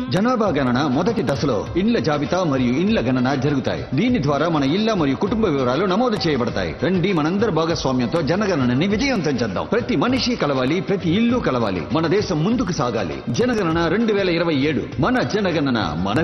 జనాభా గణన మొదటి దశలో ఇండ్ల జాబితా మరియు ఇండ్ల గణన జరుగుతాయి. దీని ద్వారా మన ఇళ్ల మరియు కుటుంబ వివరాలు నమోదు చేయబడతాయి. రండి, మనందరి భాగస్వామ్యంతో జనగణనని విజయవంతం చేద్దాం. ప్రతి మనిషి కలవాలి, ప్రతి ఇల్లు కలవాలి. మన దేశం ముందుకు సాగాలి. జనగణన 2027 మన జనగణన మన